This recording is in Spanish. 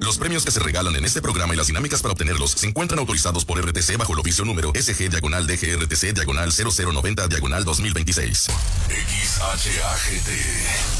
Los premios que se regalan en este programa y las dinámicas para obtenerlos se encuentran autorizados por RTC bajo el oficio número SG-DGRTC-0090-2026. XHAGT